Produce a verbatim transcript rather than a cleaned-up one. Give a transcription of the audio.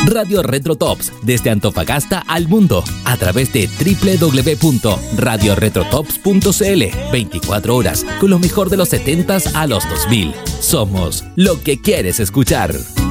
Radio Retro Tops, desde Antofagasta al mundo, a través de doble u doble u doble u punto radio retro tops punto c l. veinticuatro horas, con lo mejor de los setentas a los dos mil. Somos lo que quieres escuchar.